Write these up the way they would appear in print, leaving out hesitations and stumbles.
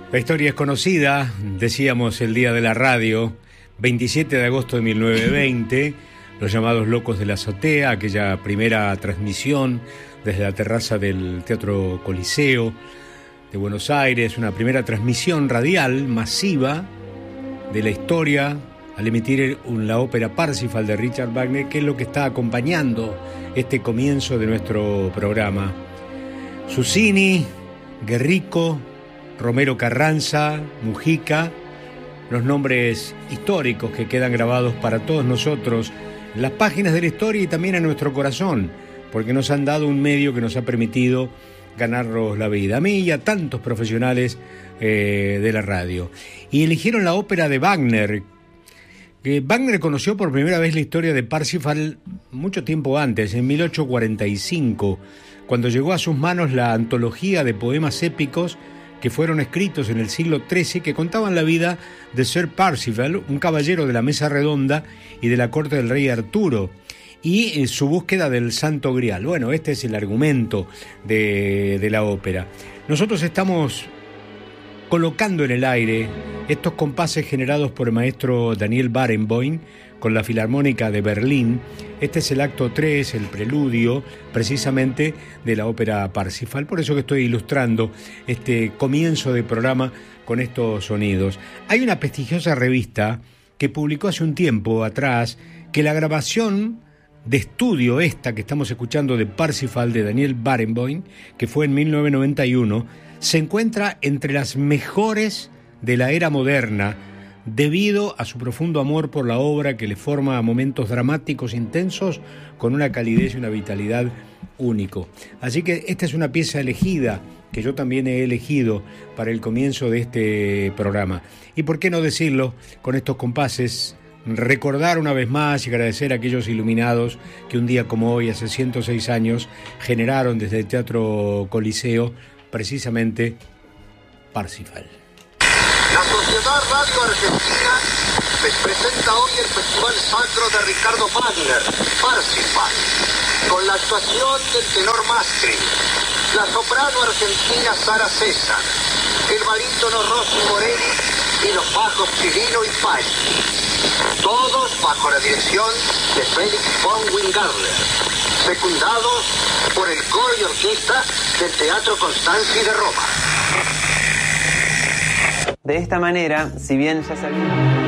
La historia es conocida, decíamos el día de la radio, 27 de agosto de 1920, los llamados Locos de la Azotea, aquella primera transmisión desde la terraza del Teatro Coliseo de Buenos Aires, una primera transmisión radial masiva de la historia al emitir la ópera Parsifal de Richard Wagner, que es lo que está acompañando este comienzo de nuestro programa. Susini, Guerrico, Romero Carranza, Mujica, los nombres históricos que quedan grabados para todos nosotros en las páginas de la historia y también en nuestro corazón, porque nos han dado un medio que nos ha permitido ganarnos la vida, a mí y a tantos profesionales de la radio. Y eligieron la ópera de Wagner. Wagner conoció por primera vez la historia de Parsifal mucho tiempo antes, en 1845, cuando llegó a sus manos la antología de poemas épicos que fueron escritos en el siglo XIII, que contaban la vida de Sir Parsifal, un caballero de la Mesa Redonda y de la corte del rey Arturo, y su búsqueda del Santo Grial. Bueno, este es el argumento de la ópera. Nosotros estamos colocando en el aire estos compases generados por el maestro Daniel Barenboim con la Filarmónica de Berlín. Este es el acto 3, el preludio, precisamente, de la ópera Parsifal. Por eso que estoy ilustrando este comienzo de programa con estos sonidos. Hay una prestigiosa revista que publicó hace un tiempo atrás que la grabación de estudio esta que estamos escuchando de Parsifal de Daniel Barenboim, que fue en 1991, se encuentra entre las mejores de la era moderna, debido a su profundo amor por la obra que le forma momentos dramáticos intensos con una calidez y una vitalidad único. Así que esta es una pieza elegida, que yo también he elegido para el comienzo de este programa. Y por qué no decirlo, con estos compases, recordar una vez más y agradecer a aquellos iluminados que un día como hoy, hace 106 años, generaron desde el Teatro Coliseo precisamente Parsifal. La Sociedad Radio Argentina les presenta hoy el Festival Sacro de Ricardo Wagner, Parsifal, con la actuación del tenor Mastri, la soprano argentina Sara César, el barítono Rossi Morelli y los bajos Cirilo y Paggi, todos bajo la dirección de Felix von Wingarler, secundados por el coro y orquesta del Teatro Constanzi de Roma. De esta manera, si bien ya sabía...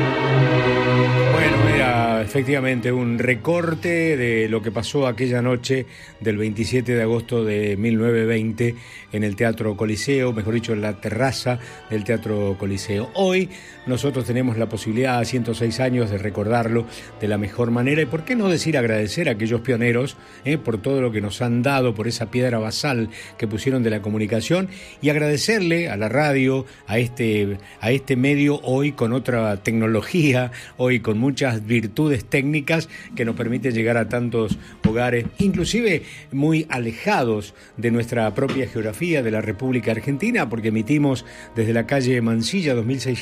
Bueno, era efectivamente un recorte de lo que pasó aquella noche del 27 de agosto de 1920 en el Teatro Coliseo, mejor dicho, en la terraza del Teatro Coliseo. Hoy nosotros tenemos la posibilidad, a 106 años, de recordarlo de la mejor manera, y por qué no decir agradecer a aquellos pioneros por todo lo que nos han dado, por esa piedra basal que pusieron de la comunicación, y agradecerle a la radio, a este medio hoy con otra tecnología, hoy con muchas virtudes técnicas que nos permiten llegar a tantos hogares, inclusive muy alejados de nuestra propia geografía de la República Argentina, porque emitimos desde la calle Mansilla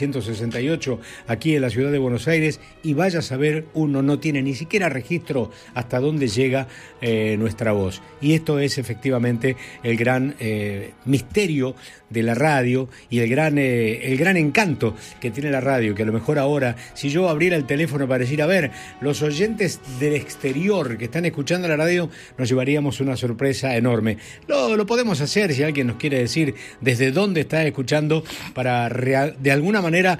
2668 aquí en la ciudad de Buenos Aires, y vaya a saber, uno no tiene ni siquiera registro hasta dónde llega nuestra voz. Y esto es efectivamente el gran misterio de la radio y el gran encanto que tiene la radio, que a lo mejor ahora, si yo abriera el teléfono para decir, a ver, los oyentes del exterior que están escuchando la radio, nos llevaríamos una sorpresa enorme. Lo podemos hacer si alguien nos quiere decir desde dónde está escuchando, para de alguna manera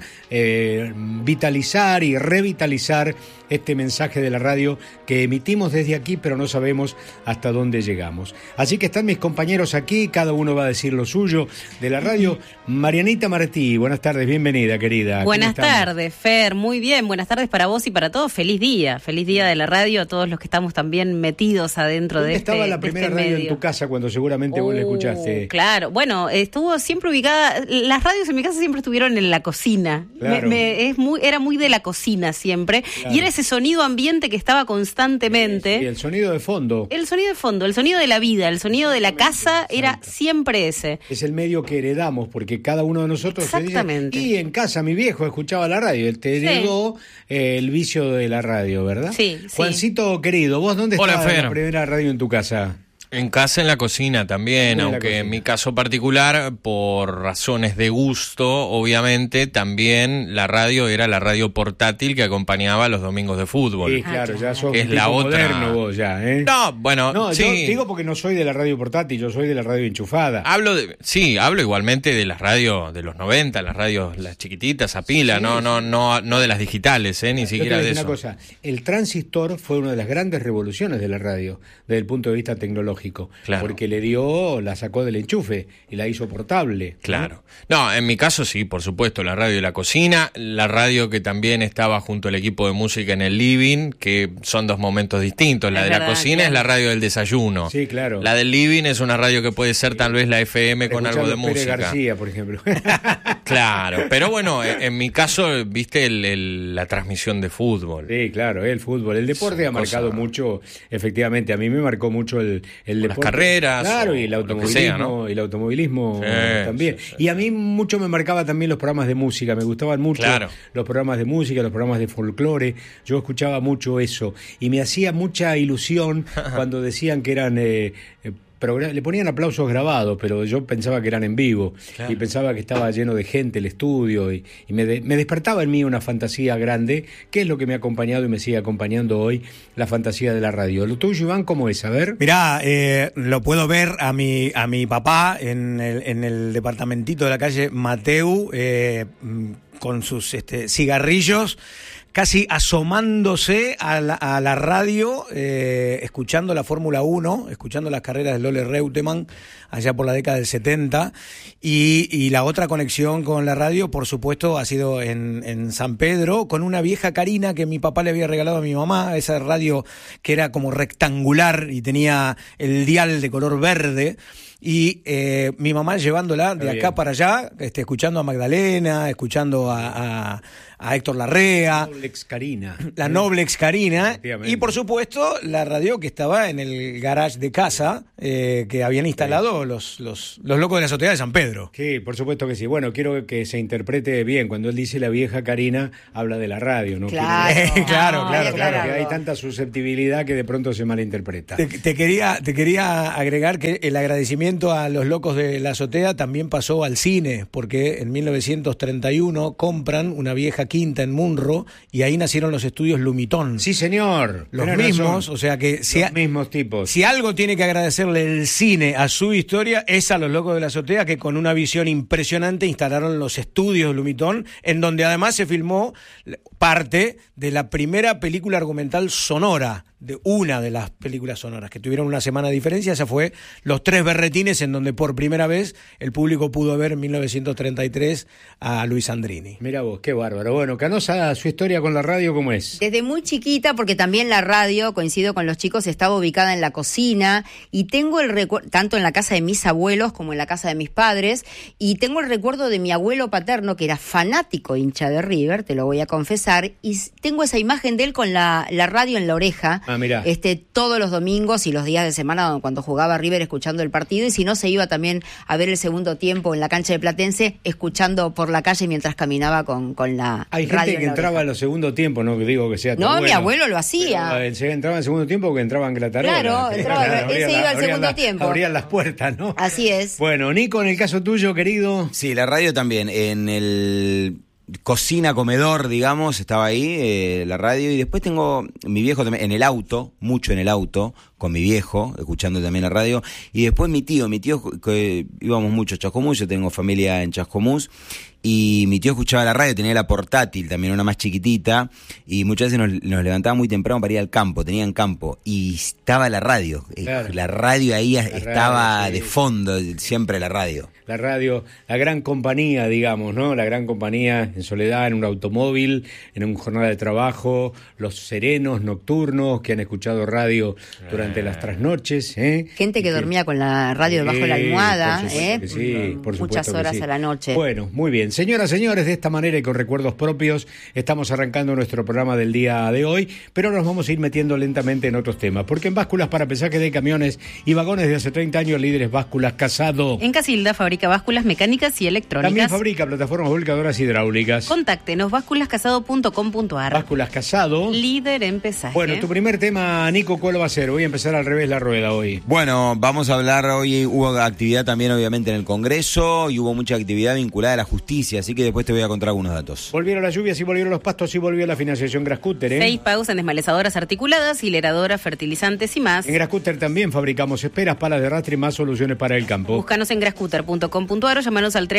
vitalizar y revitalizar este mensaje de la radio que emitimos desde aquí, pero no sabemos hasta dónde llegamos. Así que están mis compañeros aquí, cada uno va a decir lo suyo de la radio. Marianita Martí, buenas tardes, bienvenida, querida. Buenas tardes, Fer, muy bien, buenas tardes para vos y para todos. Feliz día de la radio a todos los que estamos también metidos adentro de este medio. ¿Dónde estaba la primera radio en tu casa cuando seguramente vos la escuchaste? Claro, bueno, estuvo siempre ubicada, las radios en mi casa siempre estuvieron en la cocina. Claro. Era muy de la cocina siempre, claro. Y era ese sonido ambiente que estaba constantemente. Sí, el sonido de fondo. El sonido de fondo, el sonido de la vida, el sonido de la casa, era siempre ese. Es el medio que heredamos, porque cada uno de nosotros se dice, y en casa mi viejo escuchaba la radio, él te heredó el vicio de la radio, ¿verdad? Sí. Juancito, querido, ¿vos dónde Hola, estaba Fer. la primera radio en tu casa? En casa, en la cocina también, aunque en mi caso particular, por razones de gusto, obviamente, también la radio era la radio portátil que acompañaba los domingos de fútbol. Sí, claro, ya sos es un la tipo otra. moderno vos ya, ¿eh? No, bueno, No, sí. yo digo porque no soy de la radio portátil, yo soy de la radio enchufada. Hablo igualmente de las radios de los 90, las radios, las chiquititas a pila, Sí, no de las digitales, ni Yo te siquiera voy a de decir eso. una cosa, el transistor fue una de las grandes revoluciones de la radio, desde el punto de vista tecnológico, Claro. porque la sacó del enchufe y la hizo portable. ¿no? Claro. No, en mi caso sí, por supuesto, la radio de la cocina, la radio que también estaba junto al equipo de música en el living, que son dos momentos distintos. La Es de la verdad, cocina claro. es la radio del desayuno. Sí, claro. La del living es una radio que puede ser tal vez la FM con algo de Escuchando Pérez música. García, por ejemplo. Claro, pero bueno, en mi caso, viste la transmisión de fútbol. Sí, claro, el fútbol, el deporte Son ha marcado cosas- mucho, efectivamente, a mí me marcó mucho el las deporte. carreras, Claro, o y el lo que automovilismo, sea, ¿no? y el automovilismo Sí, también. sí, sí. Y a mí mucho me marcaba también los programas de música, me gustaban mucho Claro. los programas de música, los programas de folclore, yo escuchaba mucho eso y me hacía mucha ilusión cuando decían que eran le ponían aplausos grabados, pero yo pensaba que eran en vivo. Claro. Y pensaba que estaba lleno de gente el estudio y me despertaba en mí una fantasía grande, que es lo que me ha acompañado y me sigue acompañando hoy, la fantasía de la radio. ¿Lo tuyo, Iván, cómo es? A ver. Mirá, lo puedo ver a mi papá en el departamentito de la calle Mateu, con sus cigarrillos, casi asomándose a la radio, escuchando la Fórmula 1, escuchando las carreras de Lola Reutemann allá por la década del 70, y la otra conexión con la radio, por supuesto, ha sido en San Pedro, con una vieja Carina que mi papá le había regalado a mi mamá, esa radio que era como rectangular y tenía el dial de color verde. Y mi mamá llevándola de acá para allá, escuchando a Magdalena, escuchando a Héctor Larrea, Noblex Carina. la Noblex Carina, Efectivamente. y por supuesto la radio que estaba en el garage de casa, que habían instalado los locos de la azotea de San Pedro. Sí, por supuesto que sí. Bueno, quiero que se interprete bien. Cuando él dice la vieja Carina, habla de la radio, ¿no? Claro. Claro, No, claro, Claro, que claro. hay tanta susceptibilidad que de pronto se malinterpreta. Te quería agregar que el agradecimiento a los locos de la azotea también pasó al cine, porque en 1931 compran una vieja quinta en Munro y ahí nacieron los estudios Lumitón. Sí, señor. Los Tenés mismos, razón. o sea que Los mismos tipos. si algo tiene que agradecerle el cine a su historia es a los locos de la azotea, que con una visión impresionante instalaron los estudios Lumitón, en donde además se filmó parte de la primera película argumental sonora, de una de las películas sonoras que tuvieron una semana de diferencia. Esa fue Los Tres Berretines, en donde por primera vez el público pudo ver en 1933 a Luis Andrini. Mira vos, qué bárbaro. Bueno, Canosa, su historia con la radio, ¿cómo es? Desde muy chiquita, porque también la radio, coincido con los chicos, estaba ubicada en la cocina y tengo el recuerdo, tanto en la casa de mis abuelos como en la casa de mis padres, y tengo el recuerdo de mi abuelo paterno, que era fanático hincha de River, te lo voy a confesar, y tengo esa imagen de él con la radio en la oreja, Ah, mirá. todos los domingos y los días de semana cuando jugaba River, escuchando el partido, y si no se iba también a ver el segundo tiempo en la cancha de Platense, escuchando por la calle mientras caminaba con la Hay radio gente en que la entraba oreja. en los segundos tiempos, no digo que sea tan No, bueno. mi abuelo lo hacía. Pero, entraba en el segundo tiempo porque entraba en Gratarola. Claro, entraba, él Abrían se iba al abrían segundo tiempo. Abrían las puertas, ¿no? Así es. Bueno, Nico, en el caso tuyo, querido. Sí, la radio también. En el cocina, comedor, digamos, estaba ahí, la radio. Y después tengo mi viejo también, en el auto, mucho en el auto, con mi viejo, escuchando también la radio. Y después mi tío, que íbamos mucho a Chascomús, yo tengo familia en Chascomús. Y mi tío escuchaba la radio, tenía la portátil también, una más chiquitita, y muchas veces nos levantaba muy temprano para ir al campo, tenían campo, y estaba la radio, Claro. la radio ahí estaba radio, sí. de fondo, siempre la radio. La radio, la gran compañía, digamos, ¿no? La gran compañía en soledad, en un automóvil, en una jornada de trabajo, los serenos nocturnos que han escuchado radio durante las trasnoches, ¿eh? Gente que Y dormía con la radio debajo de la almohada, por supuesto que sí, por supuesto muchas que horas sí. a la noche. Bueno, muy bien. Señoras, señores, de esta manera y con recuerdos propios, estamos arrancando nuestro programa del día de hoy, pero nos vamos a ir metiendo lentamente en otros temas, porque en Básculas para Pesaje de Camiones y Vagones de hace 30 años, líderes Básculas Casado. En Casilda fabrica básculas mecánicas y También electrónicas. fabrica plataformas volcadoras hidráulicas. hidráulicas. Contáctenos, básculascasado.com.ar. Básculas Casado. Líder en pesaje. Bueno, tu primer tema, Nico, ¿cuál va a ser? Voy a empezar al revés la rueda hoy. Bueno, vamos a hablar hoy, hubo actividad también obviamente en el Congreso y hubo mucha actividad vinculada a la justicia, así que después te voy a contar algunos datos. Volvieron las lluvias y volvieron los pastos y volvió la financiación Grascutter, 6 pagos en desmalezadoras articuladas, hileradoras, fertilizantes y más. En Grascutter también fabricamos esperas, palas de arrastre y más soluciones para el campo. Búscanos en grascutter.com.ar o llamanos al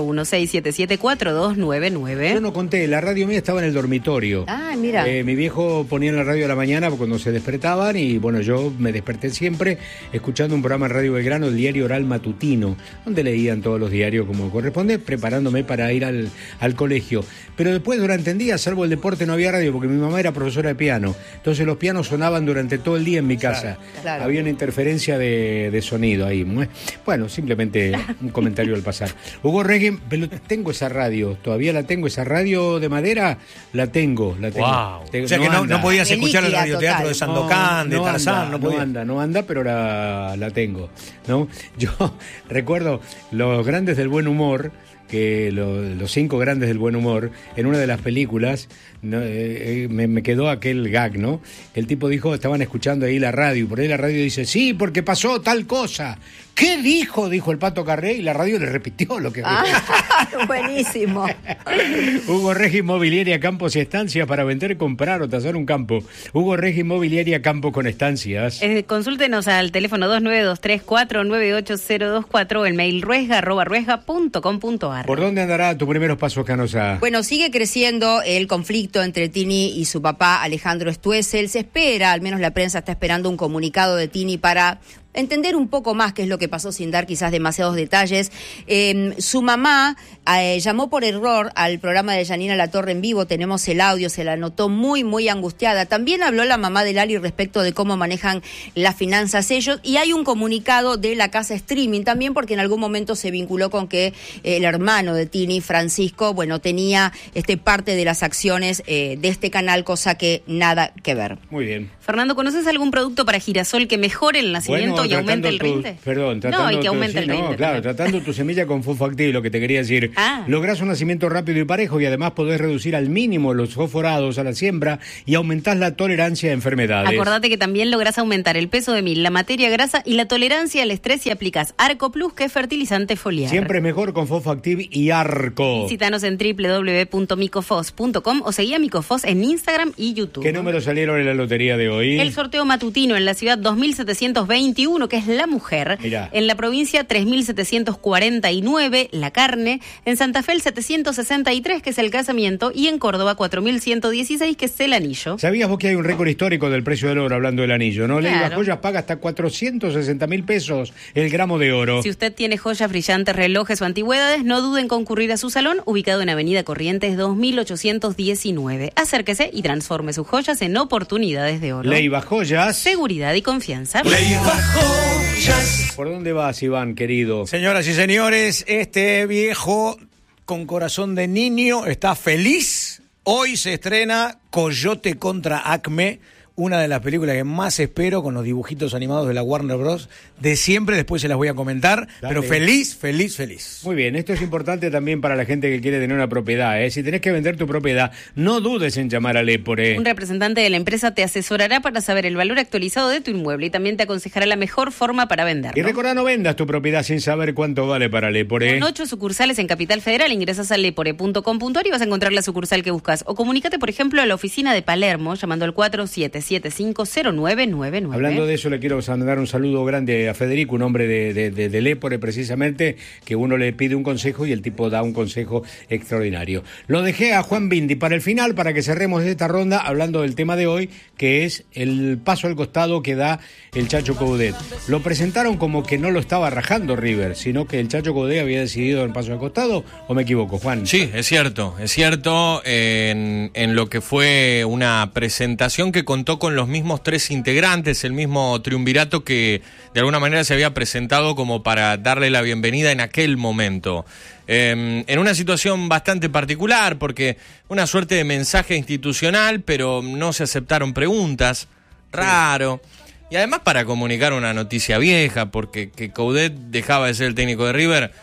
341-677-4299. Yo no conté, la radio mía estaba en el dormitorio. Ah, mira. Mi viejo ponía en la radio a la mañana cuando se despertaban y bueno, yo me desperté siempre escuchando un programa en Radio Belgrano, el diario oral matutino, donde leían todos los diarios como corresponde, preparándome para ir al colegio. Pero después durante el día, salvo el deporte, no había radio porque mi mamá era profesora de piano. Entonces los pianos sonaban durante todo el día en mi casa. Claro. Había una interferencia de sonido ahí. Bueno, simplemente un comentario al pasar. Hugo Reggae, tengo esa radio, todavía la tengo, esa radio de madera, la tengo. Wow. O sea que no podías escuchar el radioteatro de Sandokan, de Tarzán. No anda, pero la tengo, ¿no? Yo recuerdo los grandes del buen humor, que los 5 grandes del buen humor, en una de las películas, ¿no? Me quedó aquel gag, ¿no? El tipo dijo, estaban escuchando ahí la radio, y por ahí la radio dice, sí, porque pasó tal cosa. ¿Qué dijo? Dijo el Pato Carré, y la radio le repitió lo que dijo. Buenísimo. Hugo Reggae Inmobiliaria Campos y Estancias para vender, comprar o tasar un campo. Hugo Reggae Inmobiliaria Campos con Estancias. Consúltenos al teléfono 2923498024 o el mail ruesga@ruesga.com.ar. ¿Por dónde andará tus primeros pasos, Canosa? Bueno, sigue creciendo el conflicto entre Tini y su papá, Alejandro Stoessel. Se espera, al menos la prensa está esperando un comunicado de Tini para entender un poco más qué es lo que pasó sin dar quizás demasiados detalles. Su mamá llamó por error al programa de Janina Latorre en vivo, tenemos el audio, se la notó muy, muy angustiada. También habló la mamá de Lali respecto de cómo manejan las finanzas ellos, y hay un comunicado de la casa streaming también, porque en algún momento se vinculó con que el hermano de Tini, Francisco, bueno, tenía parte de las acciones de este canal, cosa que nada que ver. Muy bien. Fernando, ¿conoces algún producto para girasol que mejore el nacimiento y aumente el rinde? Tratando que aumente el rinde. Claro, tratando tu semilla con Fosfactiv, lo que te quería decir. Lográs un nacimiento rápido y parejo y además podés reducir al mínimo los fosforados a la siembra y aumentás la tolerancia a enfermedades. Acordate que también lográs aumentar el peso de mil, la materia grasa y la tolerancia al estrés si aplicas Arco Plus, que es fertilizante foliar. Siempre es mejor con Fosfactiv y Arco. Visítanos en www.micofos.com o seguí a Micofos en Instagram y YouTube. ¿Qué números salieron en la lotería de hoy? El sorteo matutino en la ciudad 2721, que es la mujer. Mirá. En la provincia 3749, la carne. En Santa Fe el 763, que es el casamiento. Y en Córdoba 4116, que es el anillo. ¿Sabías vos que hay un récord histórico del precio del oro hablando del anillo, no? Claro. Leiva Joyas paga hasta 460.000 pesos el gramo de oro. Si usted tiene joyas brillantes, relojes o antigüedades, no duden en concurrir a su salón, ubicado en Avenida Corrientes 2819. Acérquese y transforme sus joyas en oportunidades de oro. Leiva Joyas. Seguridad y confianza. Leiva Joyas. ¿Por dónde vas, Iván, querido? Señoras y señores, este viejo con corazón de niño está feliz. Hoy se estrena Coyote contra Acme, una de las películas que más espero, con los dibujitos animados de la Warner Bros. De siempre, después se las voy a comentar. Dale. Pero feliz, feliz, feliz. Muy bien, esto es importante también para la gente que quiere tener una propiedad, ¿eh? Si tenés que vender tu propiedad, no dudes en llamar a Lepore. Un representante de la empresa te asesorará para saber el valor actualizado de tu inmueble y también te aconsejará la mejor forma para venderlo. Y recordá, no vendas tu propiedad sin saber cuánto vale para Lepore. Con 8 sucursales en Capital Federal, ingresas a lepore.com.ar y vas a encontrar la sucursal que buscas. O comunícate, por ejemplo, a la oficina de Palermo, llamando al 47750999. Hablando de eso, le quiero mandar un saludo grande a Federico, un hombre de Lepore, precisamente, que uno le pide un consejo y el tipo da un consejo extraordinario. Lo dejé a Juan Bindi para el final, para que cerremos esta ronda hablando del tema de hoy, que es el paso al costado que da el Chacho Coudet. Lo presentaron como que no lo estaba rajando River, sino que el Chacho Coudet había decidido el paso al costado, ¿o me equivoco, Juan? Sí, es cierto, en lo que fue una presentación que contó con los mismos 3 integrantes, el mismo triunvirato que de alguna manera se había presentado como para darle la bienvenida en aquel momento. En una situación bastante particular, porque una suerte de mensaje institucional, pero no se aceptaron preguntas, raro. Y además para comunicar una noticia vieja, porque que Coudet dejaba de ser el técnico de River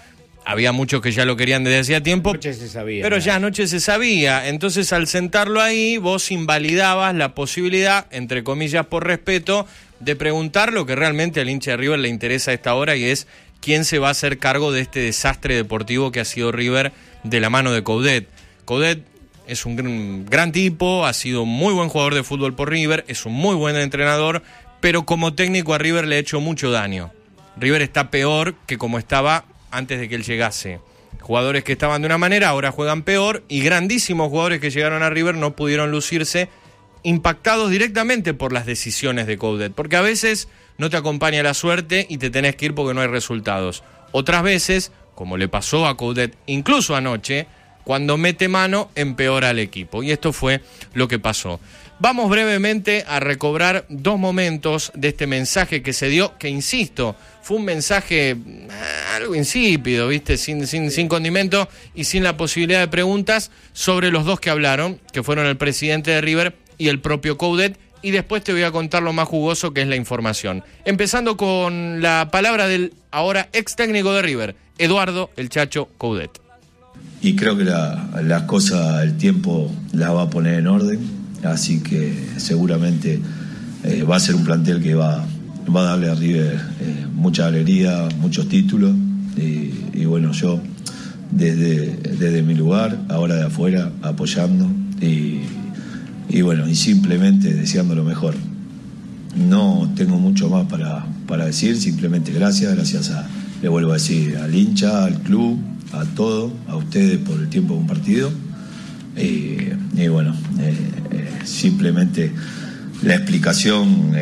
había muchos que ya lo querían desde hacía tiempo. Anoche se sabía. Pero ya anoche se sabía. Entonces, al sentarlo ahí, vos invalidabas la posibilidad, entre comillas por respeto, de preguntar lo que realmente al hincha de River le interesa a esta hora, y es quién se va a hacer cargo de este desastre deportivo que ha sido River de la mano de Coudet. Coudet es un gran tipo, ha sido muy buen jugador de fútbol por River, es un muy buen entrenador, pero como técnico a River le ha hecho mucho daño. River está peor que como estaba antes de que él llegase. Jugadores que estaban de una manera ahora juegan peor, y grandísimos jugadores que llegaron a River no pudieron lucirse, impactados directamente por las decisiones de Coudet, porque a veces no te acompaña la suerte y te tenés que ir porque no hay resultados. Otras veces, como le pasó a Coudet incluso anoche, cuando mete mano empeora al equipo, y esto fue lo que pasó. Vamos brevemente a recobrar 2 momentos de este mensaje que se dio, que insisto, fue un mensaje algo insípido, ¿viste? Sin condimento y sin la posibilidad de preguntas sobre los dos que hablaron, que fueron el presidente de River y el propio Coudet, y después te voy a contar lo más jugoso, que es la información. Empezando con la palabra del ahora ex técnico de River, Eduardo El Chacho Coudet. Y creo que las cosas, el tiempo las va a poner en orden, así que seguramente va a ser un plantel que va a darle a River mucha alegría, muchos títulos, y bueno, yo desde mi lugar, ahora de afuera, apoyando, y bueno, y simplemente deseando lo mejor. No tengo mucho más para decir, simplemente gracias le vuelvo a decir al hincha, al club, a todo, a ustedes por el tiempo compartido, y bueno, simplemente la explicación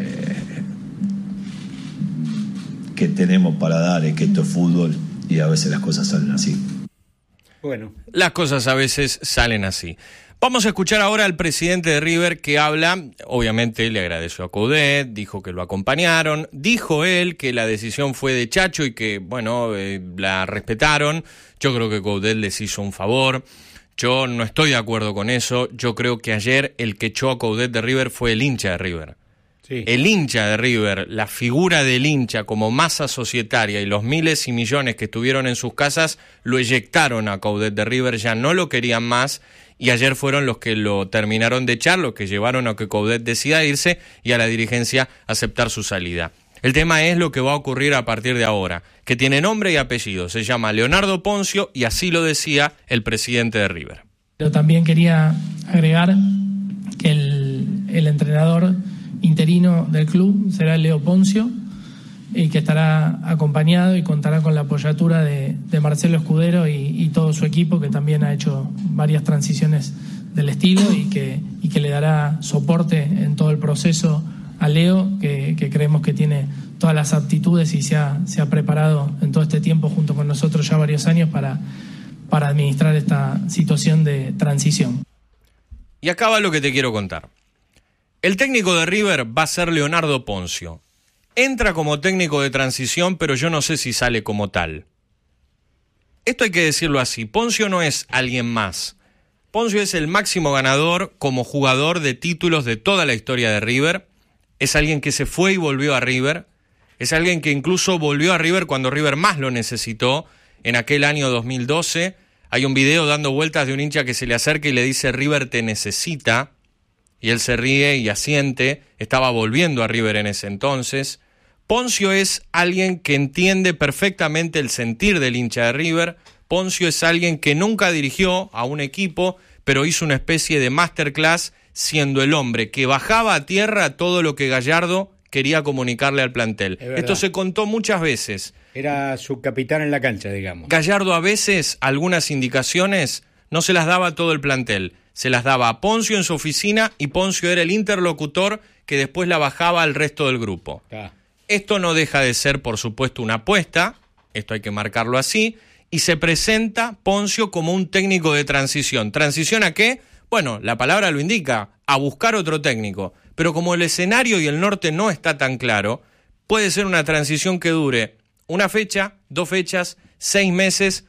que tenemos para dar es que esto es fútbol y a veces las cosas salen así. Bueno, las cosas a veces salen así. Vamos a escuchar ahora al presidente de River, que habla. Obviamente le agradeció a Coudet, dijo que lo acompañaron, dijo él que la decisión fue de Chacho y que, bueno, la respetaron. Yo creo que Coudet les hizo un favor. Yo no estoy de acuerdo con eso. Yo creo que ayer el que echó a Coudet de River fue el hincha de River. Sí. El hincha de River, la figura del hincha como masa societaria y los miles y millones que estuvieron en sus casas, lo eyectaron a Coudet de River, ya no lo querían más. Y ayer fueron los que lo terminaron de echar, los que llevaron a que Coudet decida irse y a la dirigencia aceptar su salida. El tema es lo que va a ocurrir a partir de ahora, que tiene nombre y apellido, se llama Leonardo Ponzio, y así lo decía el presidente de River. Pero también quería agregar que el entrenador interino del club será Leo Ponzio, y que estará acompañado y contará con la apoyatura de Marcelo Escudero y todo su equipo, que también ha hecho varias transiciones del estilo y que le dará soporte en todo el proceso a Leo, que creemos que tiene todas las aptitudes y se ha preparado en todo este tiempo junto con nosotros ya varios años para administrar esta situación de transición. Y acá va lo que te quiero contar. El técnico de River va a ser Leonardo Ponzio. Entra como técnico de transición, pero yo no sé si sale como tal. Esto hay que decirlo así. Ponzio no es alguien más. Ponzio es el máximo ganador como jugador de títulos de toda la historia de River. Es alguien que se fue y volvió a River. Es alguien que incluso volvió a River cuando River más lo necesitó. En aquel año 2012 hay un video dando vueltas de un hincha que se le acerca y le dice: River te necesita. Y él se ríe y asiente. Estaba volviendo a River en ese entonces. Ponzio es alguien que entiende perfectamente el sentir del hincha de River. Ponzio es alguien que nunca dirigió a un equipo, pero hizo una especie de masterclass siendo el hombre que bajaba a tierra todo lo que Gallardo quería comunicarle al plantel. Esto se contó muchas veces. Era su capitán en la cancha, digamos. Gallardo a veces algunas indicaciones no se las daba a todo el plantel. Se las daba a Ponzio en su oficina y Ponzio era el interlocutor que después la bajaba al resto del grupo. Esto no deja de ser, por supuesto, una apuesta, esto hay que marcarlo así, y se presenta Ponzio como un técnico de transición. ¿Transición a qué? Bueno, la palabra lo indica, a buscar otro técnico. Pero como el escenario y el norte no está tan claro, puede ser una transición que dure una fecha, 2 fechas, 6 meses,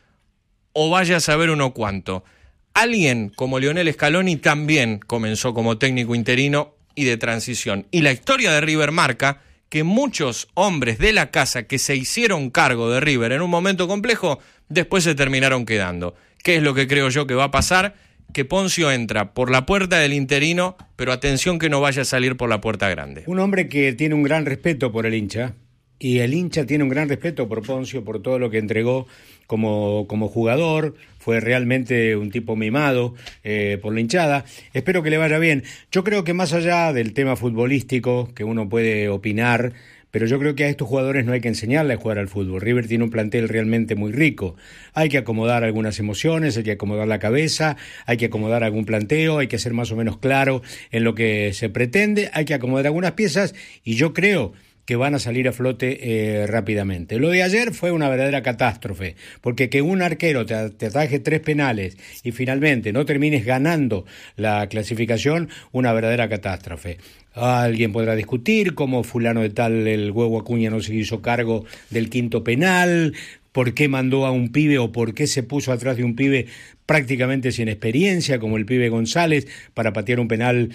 o vaya a saber uno cuánto. Alguien como Lionel Scaloni también comenzó como técnico interino y de transición. Y la historia de River marca que muchos hombres de la casa que se hicieron cargo de River en un momento complejo después se terminaron quedando. ¿Qué es lo que creo yo que va a pasar? Que Ponzio entra por la puerta del interino, pero atención que no vaya a salir por la puerta grande. Un hombre que tiene un gran respeto por el hincha, y el hincha tiene un gran respeto por Ponzio, por todo lo que entregó como jugador. Fue realmente un tipo mimado por la hinchada. Espero que le vaya bien. Yo creo que más allá del tema futbolístico, que uno puede opinar, pero yo creo que a estos jugadores no hay que enseñarles a jugar al fútbol. River tiene un plantel realmente muy rico. Hay que acomodar algunas emociones, hay que acomodar la cabeza, hay que acomodar algún planteo, hay que ser más o menos claro en lo que se pretende, hay que acomodar algunas piezas, y yo creo que van a salir a flote rápidamente. Lo de ayer fue una verdadera catástrofe, porque que un arquero te ataje 3 penales y finalmente no termines ganando la clasificación, una verdadera catástrofe. Alguien podrá discutir cómo fulano de tal, el Huevo Acuña, no se hizo cargo del 5º penal, por qué mandó a un pibe o por qué se puso atrás de un pibe prácticamente sin experiencia, como el pibe González, para patear un penal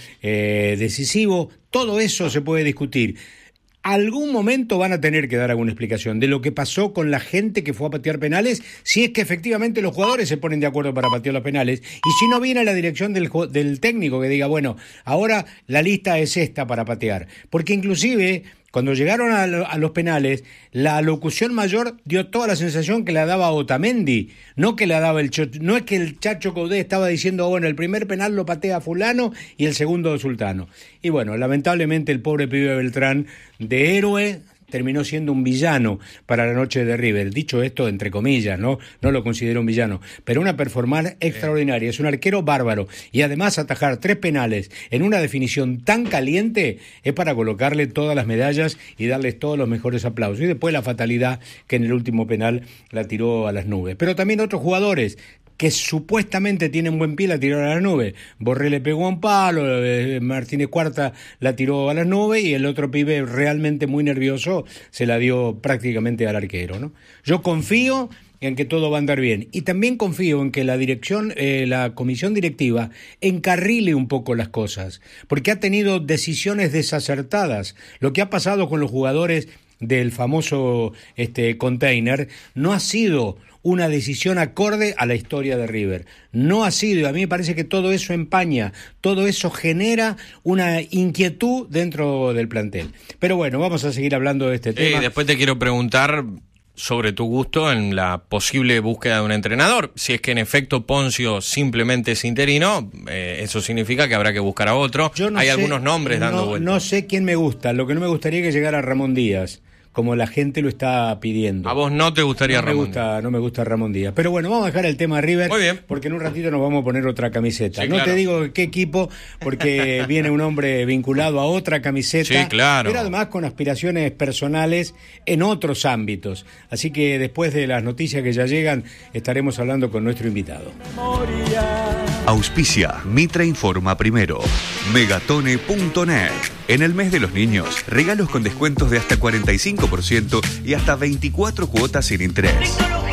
decisivo. Todo eso se puede discutir. Algún momento van a tener que dar alguna explicación de lo que pasó con la gente que fue a patear penales, si es que efectivamente los jugadores se ponen de acuerdo para patear los penales, y si no viene la dirección del técnico que diga, bueno, ahora la lista es esta para patear. Porque inclusive, cuando llegaron a los penales, la locución mayor dio toda la sensación que la daba Otamendi, no que la daba no es que el Chacho Coudet estaba diciendo, bueno, el primer penal lo patea fulano y el segundo Sultano. Y bueno, lamentablemente el pobre pibe Beltrán, de héroe, terminó siendo un villano para la noche de River. Dicho esto, entre comillas, no lo considero un villano, pero una performance extraordinaria. Es un arquero bárbaro, y además atajar 3 penales en una definición tan caliente es para colocarle todas las medallas y darles todos los mejores aplausos. Y después la fatalidad que en el último penal la tiró a las nubes. Pero también otros jugadores que supuestamente tienen buen pie la tiraron a las nubes. Borré le pegó a un palo, Martínez Cuarta la tiró a las nubes, y el otro pibe realmente muy nervioso se la dio prácticamente al arquero, ¿no? Yo confío en que todo va a andar bien, y también confío en que la dirección, la comisión directiva encarrile un poco las cosas, porque ha tenido decisiones desacertadas. Lo que ha pasado con los jugadores del famoso container no ha sido una decisión acorde a la historia de River. No ha sido, y a mí me parece que todo eso empaña, todo eso genera una inquietud dentro del plantel. Pero bueno, vamos a seguir hablando de este tema. Después te quiero preguntar sobre tu gusto en la posible búsqueda de un entrenador. Si es que en efecto Ponzio simplemente es interino, eso significa que habrá que buscar a otro. Hay algunos nombres dando vueltas. No sé quién me gusta. Lo que no me gustaría es que llegara Ramón Díaz, como la gente lo está pidiendo. ¿A vos no te gustaría Ramón Díaz? No me gusta Ramón Díaz. Pero bueno, vamos a dejar el tema de River. Muy bien. Porque en un ratito nos vamos a poner otra camiseta. Sí, no claro. te digo qué equipo, porque viene un hombre vinculado a otra camiseta. Sí, claro. Pero además con aspiraciones personales en otros ámbitos. Así que después de las noticias que ya llegan, estaremos hablando con nuestro invitado. Auspicia Mitra Informa Primero. Megatone.net. En el mes de los niños, regalos con descuentos de hasta 45% y hasta 24 cuotas sin interés.